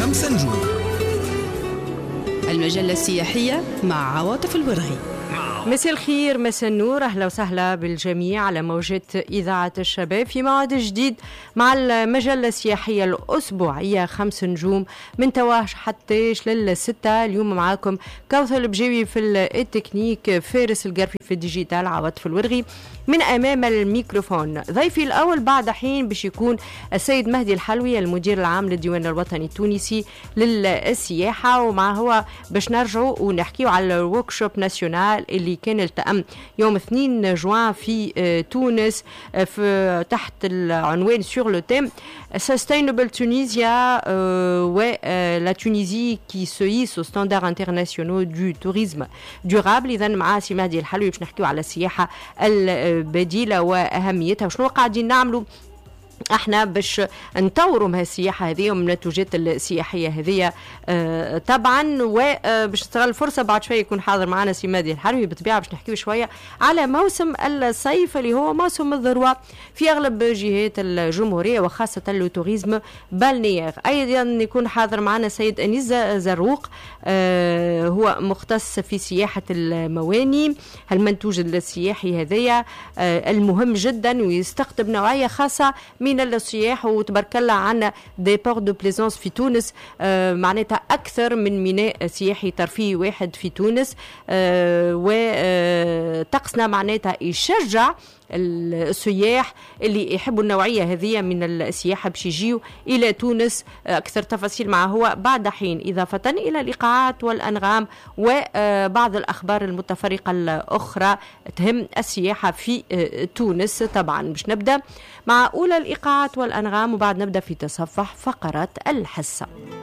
5 نجوم. المجلة السياحية مع عواطف الورغي. مساء الخير، مساء النور، أهلا وسهلا بالجميع على موجة إذاعة الشباب في موعد جديد مع المجلة السياحية الأسبوعية 5 نجوم من تواش حتى للستة. اليوم معاكم كوثر البجاوي في التكنيك، فارس القرفي في الديجيتال، عواطف الورغي من أمام الميكروفون. ضيفي الأول بعد حين باش يكون السيد مهدي الحلوي المدير العام للديوان الوطني التونسي للسياحة، ومع هو باش نرجعوا ونحكيوا على الوركشوب ناسيونال اللي كان التأم يوم 2 جوان في تونس في تحت العنوان سور لو تيم Sustainable Tunisia la Tunisie qui se hisse aux standards internationaux du tourisme durable. إذا مع سي مهدي الحلوي باش نحكيوا على السياحة البديلة وأهميتها وشنو قاعدين نعملوا احنا باش نطوروا من السياحه هذه ومن التوجيهات السياحيه هذه طبعا. وباش نستغل الفرصه بعد شويه يكون حاضر معنا سي مهدي الحلوي بالطبيعه باش نحكيو شويه على موسم الصيف اللي هو موسم الذروه في اغلب جهات الجمهوريه وخاصه التوريزم بالنيير. ايضا يكون حاضر معنا سيد انيس زروق، هو مختص في سياحه المواني، المنتوج السياحي هذايا المهم جدا ويستقطب نوعيه خاصه من السياح، وتبارك الله عنا دي بور دو بليزونس في تونس، معناتها أكثر من ميناء سياحي ترفيهي واحد في تونس، وطقسنا معناتها يشجع السياح اللي يحبوا النوعية هذه من السياحة باش يجيوا إلى تونس. أكثر تفاصيل معه هو بعد حين، إضافة إلى الإيقاعات والأنغام وبعض الأخبار المتفرقة الأخرى تهم السياحة في تونس. طبعا باش نبدأ مع أولى الإيقاعات والأنغام وبعد نبدأ في تصفح فقرات الحصة.